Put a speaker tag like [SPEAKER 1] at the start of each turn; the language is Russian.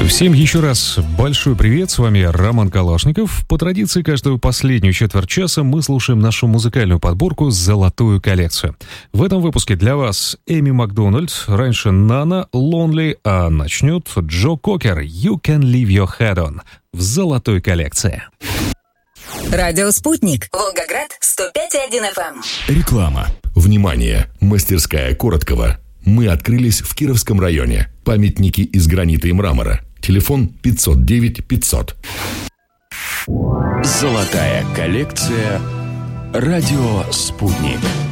[SPEAKER 1] Всем еще раз большой привет, с вами Роман Калашников. По традиции, каждую последнюю четверть часа мы слушаем нашу музыкальную подборку «Золотую коллекцию». В этом выпуске для вас Эми Макдональд, раньше Нана, Lonely, а начнет Джо Кокер, You Can Leave Your Head On в «Золотой коллекции».
[SPEAKER 2] Радио «Спутник», Волгоград, 105,1 FM.
[SPEAKER 3] Реклама. Внимание! Мастерская Короткова. Мы открылись в Кировском районе. Памятники из гранита и мрамора. Телефон 509 500.
[SPEAKER 4] Золотая коллекция. Радио «Спутник».